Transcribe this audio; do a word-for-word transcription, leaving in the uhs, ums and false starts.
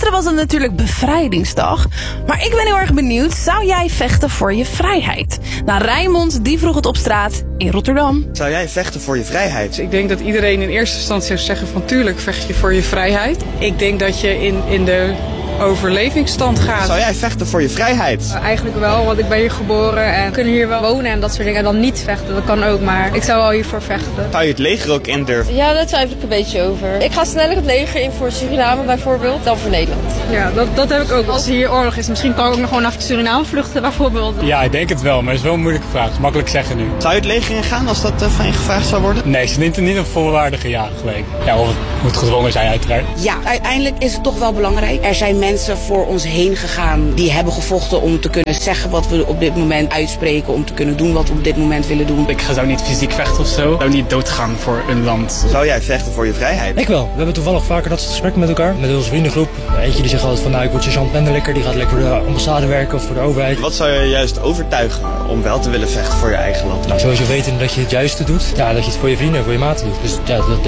Gisteren was het natuurlijk bevrijdingsdag. Maar ik ben heel erg benieuwd, zou jij vechten voor je vrijheid? Nou, Rijmond die vroeg het op straat in Rotterdam. Zou jij vechten voor je vrijheid? Ik denk dat iedereen in eerste instantie zou zeggen van tuurlijk vecht je voor je vrijheid. Ik denk dat je in, in de overlevingsstand gaat. Zou jij vechten voor je vrijheid? Eigenlijk wel, want ik ben hier geboren en we kunnen hier wel wonen en dat soort dingen. En dan niet vechten, dat kan ook, maar ik zou wel hiervoor vechten. Zou je het leger ook in durven? Ja, daar twijfel ik een beetje over. Ik ga sneller het leger in voor Suriname bijvoorbeeld dan voor Nederland. Ja, dat, dat heb ik ook. Als er hier oorlog is, misschien kan ik ook nog gewoon naar Suriname vluchten bijvoorbeeld. Ja, ik denk het wel, maar het is wel een moeilijke vraag. Het is makkelijk zeggen nu. Zou je het leger ingaan als dat uh, van je gevraagd zou worden? Nee, ze neemt er niet een volwaardige ja gelijk. Ja, of het moet gedwongen zijn uiteraard. Ja, uiteindelijk is het toch wel belangrijk. Er zijn mensen voor ons heen gegaan die hebben gevochten om te kunnen zeggen wat we op dit moment uitspreken, om te kunnen doen wat we op dit moment willen doen. Ik zou niet fysiek vechten of zo. Ik zou niet doodgaan voor een land. Zou jij vechten voor je vrijheid? Ik wel. We hebben toevallig vaker dat soort gesprekken met elkaar. Met onze vriendengroep. Eentje die zegt altijd van nou ik word sergeant Pendelekker. Die gaat lekker voor de ambassade werken of voor de overheid. Wat zou je juist overtuigen om wel te willen vechten voor je eigen land? Nou, sowieso weten dat je het juiste doet. Ja, dat je het voor je vrienden en voor je maten doet. Dus ja, dat